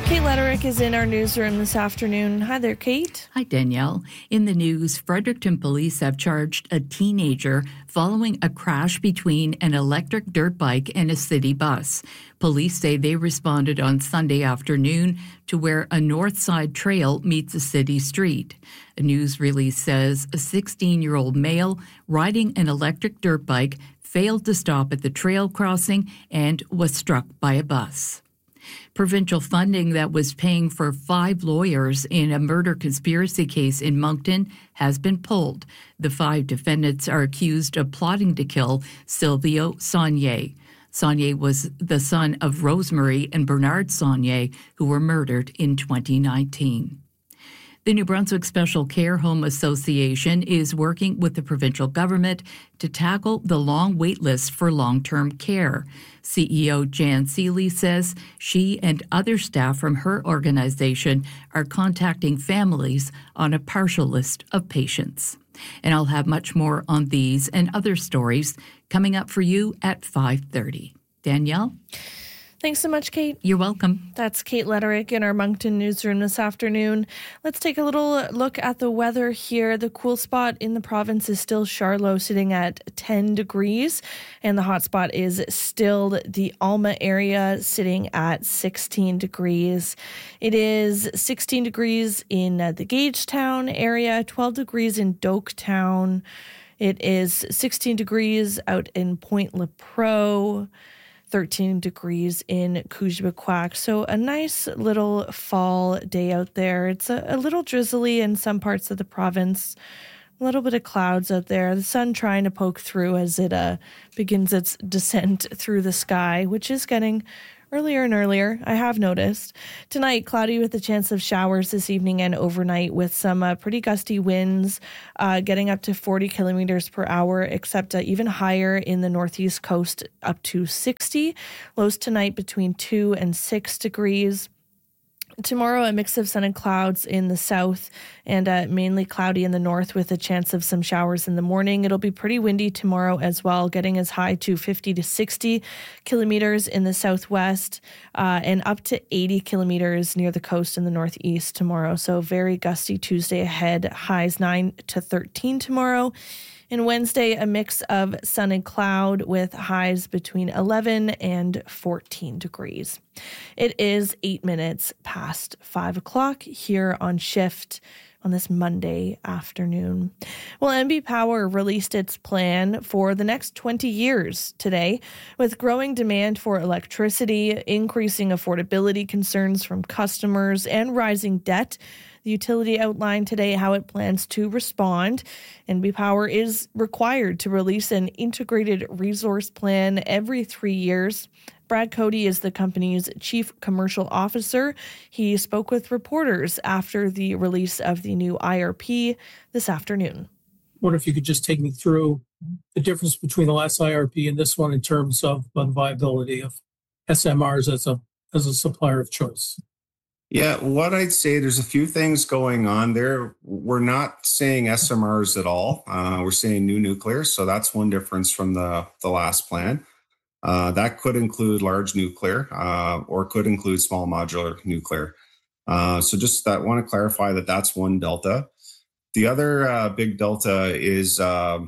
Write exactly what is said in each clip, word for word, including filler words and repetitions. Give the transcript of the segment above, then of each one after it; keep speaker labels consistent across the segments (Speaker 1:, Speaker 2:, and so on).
Speaker 1: Kate Lederick is in our newsroom this afternoon. Hi there, Kate.
Speaker 2: Hi, Danielle. In the news, Fredericton police have charged a teenager following a crash between an electric dirt bike and a city bus. Police say they responded on Sunday afternoon to where a north side trail meets a city street. A news release says a sixteen-year-old male riding an electric dirt bike failed to stop at the trail crossing and was struck by a bus. Provincial funding that was paying for five lawyers in a murder conspiracy case in Moncton has been pulled. The five defendants are accused of plotting to kill Silvio Saunier. Saunier was the son of Rosemary and Bernard Saunier, who were murdered in twenty nineteen. The New Brunswick Special Care Home Association is working with the provincial government to tackle the long wait list for long-term care. C E O Jan Seeley says she and other staff from her organization are contacting families on a partial list of patients. And I'll have much more on these and other stories coming up for you at five thirty. Danielle?
Speaker 1: Thanks so much, Kate.
Speaker 2: You're welcome.
Speaker 1: That's Kate Lederick in our Moncton newsroom this afternoon. Let's take a little look at the weather here. The cool spot in the province is still Charlotte, sitting at ten degrees, and the hot spot is still the Alma area, sitting at sixteen degrees. It is sixteen degrees in uh, the Gagetown area, twelve degrees in Doketown. It is sixteen degrees out in Point Lepreau, thirteen degrees in Coujbequac. So a nice little fall day out there. It's a, a little drizzly in some parts of the province. A little bit of clouds out there. The sun trying to poke through as it uh, begins its descent through the sky, which is getting earlier and earlier, I have noticed. Tonight, cloudy with a chance of showers this evening and overnight with some uh, pretty gusty winds uh, getting up to forty kilometers per hour, except uh, even higher in the northeast coast, up to sixty. Lows tonight between two and six degrees. Tomorrow, a mix of sun and clouds in the south and uh, mainly cloudy in the north with a chance of some showers in the morning. It'll be pretty windy tomorrow as well, getting as high to fifty to sixty kilometers in the southwest uh, and up to eighty kilometers near the coast in the northeast tomorrow. So very gusty Tuesday ahead, highs nine to thirteen tomorrow. And Wednesday, a mix of sun and cloud with highs between eleven and fourteen degrees. It is eight minutes past five o'clock here on Shift on this Monday afternoon. Well, N B Power released its plan for the next twenty years today, with growing demand for electricity, increasing affordability concerns from customers, and rising debt. The utility outlined today how it plans to respond. N B Power is required to release an integrated resource plan every three years. Brad Cody is the company's chief commercial officer. He spoke with reporters after the release of the new I R P this afternoon.
Speaker 3: I wonder if you could just take me through the difference between the last I R P and this one in terms of the viability of S M Rs as a as a supplier of choice.
Speaker 4: Yeah, what I'd say, there's a few things going on there. We're not saying S M Rs at all. Uh, we're saying new nuclear. So that's one difference from the, the last plan. Uh, that could include large nuclear uh, or could include small modular nuclear. Uh, so just that, want to clarify that that's one delta. The other uh, big delta is uh,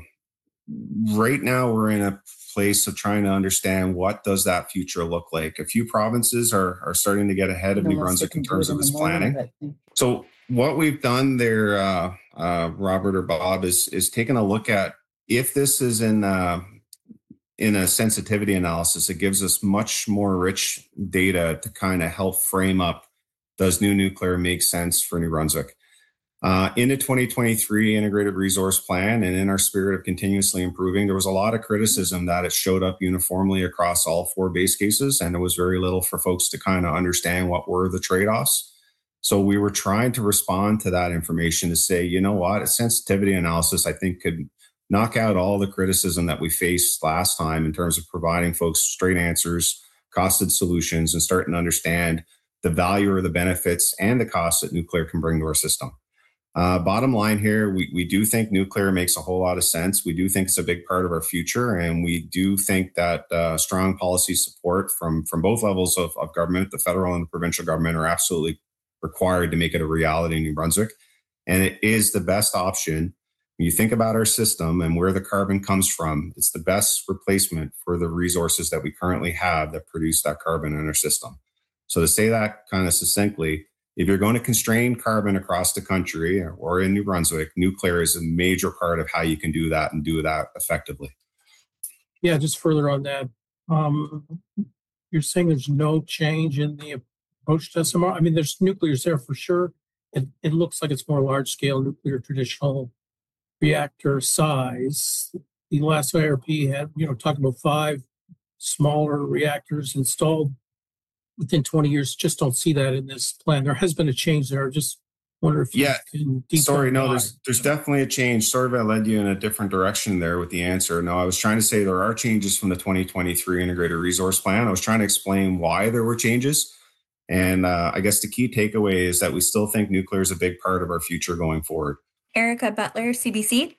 Speaker 4: right now we're in a place of trying to understand what does that future look like. A few provinces are, are starting to get ahead of New Brunswick in terms of this planning. So what we've done there, uh, uh, Robert or Bob, is is taking a look at if this is in uh, in a sensitivity analysis, it gives us much more rich data to kind of help frame up, does new nuclear make sense for New Brunswick? Uh, in the twenty twenty-three Integrated Resource Plan and in our spirit of continuously improving, there was a lot of criticism that it showed up uniformly across all four base cases, and there was very little for folks to kind of understand what were the trade-offs. So we were trying to respond to that information to say, you know what, a sensitivity analysis, I think, could knock out all the criticism that we faced last time in terms of providing folks straight answers, costed solutions, and starting to understand the value or the benefits and the costs that nuclear can bring to our system. Uh, bottom line here, we, we do think nuclear makes a whole lot of sense. We do think it's a big part of our future. And we do think that uh, strong policy support from, from both levels of, of government, the federal and the provincial government, are absolutely required to make it a reality in New Brunswick. And it is the best option. When you think about our system and where the carbon comes from, it's the best replacement for the resources that we currently have that produce that carbon in our system. So to say that kind of succinctly, if you're going to constrain carbon across the country or in New Brunswick, nuclear is a major part of how you can do that and do that effectively.
Speaker 3: Yeah, just further on that, um, you're saying there's no change in the approach to S M R? I mean, there's nuclear's there for sure. It, it looks like it's more large-scale nuclear, traditional reactor size. The last I R P had, you know, talking about five smaller reactors installed within twenty years. Just don't see that in this plan. There has been a change there. I just wonder if
Speaker 4: yeah.
Speaker 3: you can
Speaker 4: Sorry, no, there's there's definitely a change. Sorry if I led you in a different direction there with the answer. No, I was trying to say there are changes from the twenty twenty-three Integrated Resource Plan. I was trying to explain why there were changes. And uh, I guess the key takeaway is that we still think nuclear is a big part of our future going forward.
Speaker 5: Erica Butler, C B C.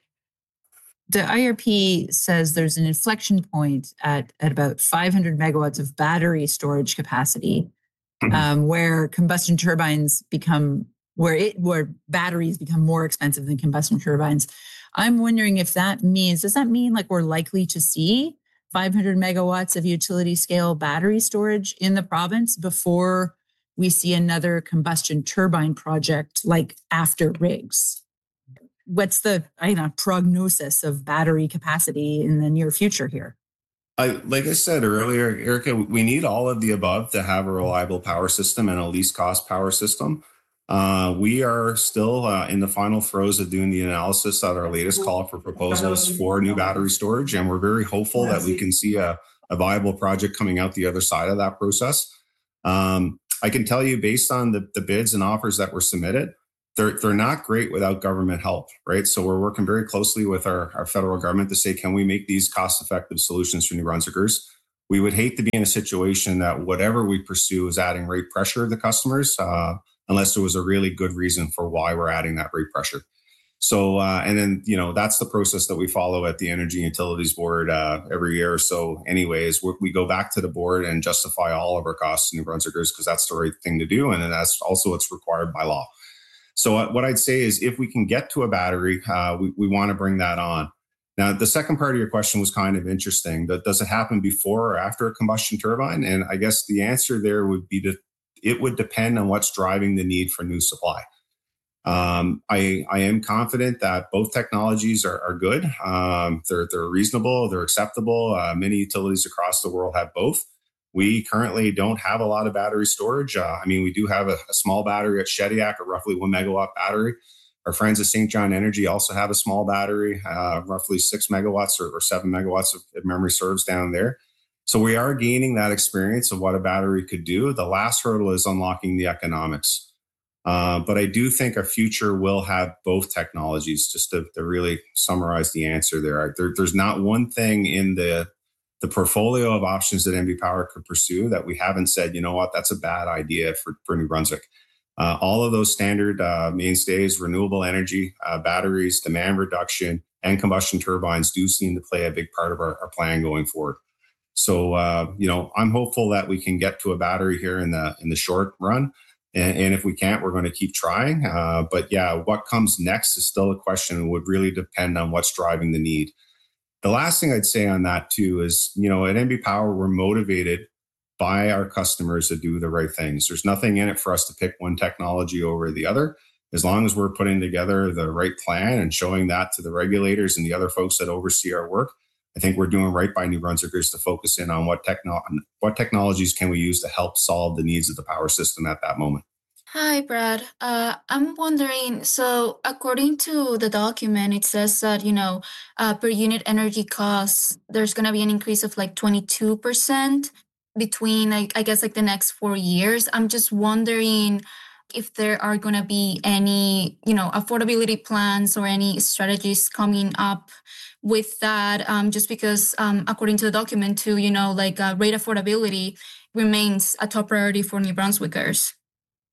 Speaker 6: The I R P says there's an inflection point at, at about five hundred megawatts of battery storage capacity, mm-hmm. um, where combustion turbines become, where it where batteries become more expensive than combustion turbines. I'm wondering if that means, does that mean like we're likely to see five hundred megawatts of utility scale battery storage in the province before we see another combustion turbine project like after Riggs? What's the I don't know, prognosis of battery capacity in the near future here?
Speaker 4: I, like I said earlier, Erica, we need all of the above to have a reliable power system and a least cost power system. Uh, we are still uh, in the final throes of doing the analysis at our latest call for proposals for new battery storage. And we're very hopeful that we can see a, a viable project coming out the other side of that process. Um, I can tell you based on the, the bids and offers that were submitted, They're, they're not great without government help, right? So we're working very closely with our, our federal government to say, can we make these cost-effective solutions for New Brunswickers? We would hate to be in a situation that whatever we pursue is adding rate pressure to the customers, uh, unless there was a really good reason for why we're adding that rate pressure. So, uh, and then, you know, that's the process that we follow at the Energy Utilities Board uh, every year or so anyways. We, we go back to the board and justify all of our costs to New Brunswickers because that's the right thing to do. And then that's also what's required by law. So what I'd say is if we can get to a battery, uh, we, we want to bring that on. Now, the second part of your question was kind of interesting. Does it happen before or after a combustion turbine? And I guess the answer there would be that it would depend on what's driving the need for new supply. Um, I, I am confident that both technologies are, are good. Um, they're, they're reasonable, they're acceptable. Uh, many utilities across the world have both. We currently don't have a lot of battery storage. Uh, I mean, we do have a, a small battery at Shediac, a roughly one megawatt battery. Our friends at Saint John Energy also have a small battery, uh, roughly six megawatts or, or seven megawatts of, if memory serves down there. So we are gaining that experience of what a battery could do. The last hurdle is unlocking the economics. Uh, but I do think our future will have both technologies, just to, to really summarize the answer there. there. There's not one thing in the the portfolio of options that N B Power could pursue that we haven't said, you know what, that's a bad idea for, for New Brunswick. Uh, all of those standard uh, mainstays, renewable energy, uh, batteries, demand reduction, and combustion turbines do seem to play a big part of our, our plan going forward. So, uh, you know, I'm hopeful that we can get to a battery here in the in the short run. And, and if we can't, we're going to keep trying. Uh, but yeah, what comes next is still a question and would really depend on what's driving the need. The last thing I'd say on that too is, you know, at N B Power, we're motivated by our customers to do the right things. There's nothing in it for us to pick one technology over the other. As long as we're putting together the right plan and showing that to the regulators and the other folks that oversee our work, I think we're doing right by New Brunswickers to focus in on what techno- what technologies can we use to help solve the needs of the power system at that moment.
Speaker 5: Hi, Brad. Uh, I'm wondering, so according to the document, it says that, you know, uh, per unit energy costs, there's going to be an increase of like twenty-two percent between, like, I guess, like the next four years. I'm just wondering if there are going to be any, you know, affordability plans or any strategies coming up with that, um, just because um, according to the document too, you know, like uh, rate affordability remains a top priority for New Brunswickers.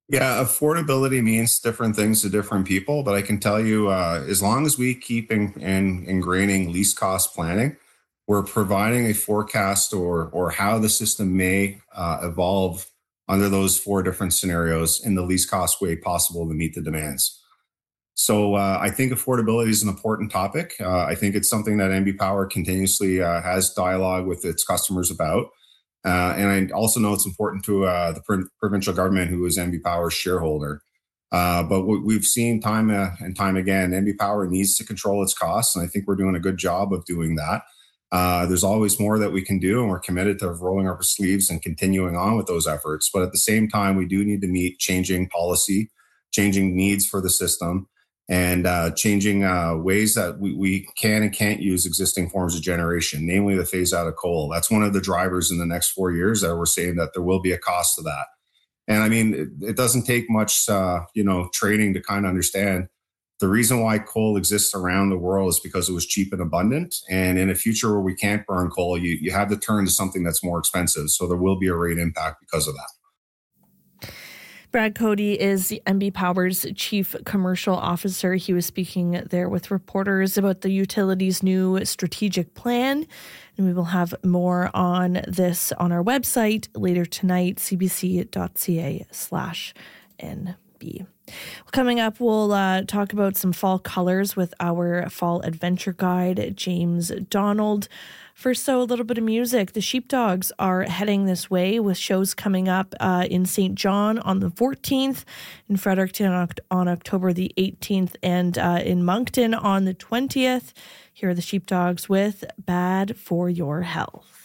Speaker 4: Yeah, affordability means different things to different people, but I can tell you, uh, as long as we keep in, in, ingraining least cost planning, we're providing a forecast or or how the system may uh, evolve under those four different scenarios in the least cost way possible to meet the demands. So uh, I think affordability is an important topic. Uh, I think it's something that N B Power continuously uh, has dialogue with its customers about. Uh, and I also know it's important to uh, the pr- provincial government, who is N B Power's shareholder. Uh, but what we've seen time uh, and time again, N B Power needs to control its costs, and I think we're doing a good job of doing that. Uh, there's always more that we can do, and we're committed to rolling up our sleeves and continuing on with those efforts. But at the same time, we do need to meet changing policy, changing needs for the system, and uh, changing uh, ways that we, we can and can't use existing forms of generation, namely the phase out of coal. That's one of the drivers in the next four years that we're saying that there will be a cost to that. And I mean, it, it doesn't take much, uh, you know, training to kind of understand the reason why coal exists around the world is because it was cheap and abundant. And in a future where we can't burn coal, you, you have to turn to something that's more expensive. So there will be a rate impact because of that.
Speaker 1: Brad Coady is N B Power's Chief Commercial Officer. He was speaking there with reporters about the utility's new strategic plan. And we will have more on this on our website later tonight, cbc.ca slash NB. Coming up, we'll uh, talk about some fall colors with our fall adventure guide, James Donald. First, so a little bit of music. The Sheepdogs are heading this way with shows coming up uh, in Saint John on the fourteenth, in Fredericton on, on October the eighteenth, and uh, in Moncton on the twentieth. Here are the Sheepdogs with Bad for Your Health.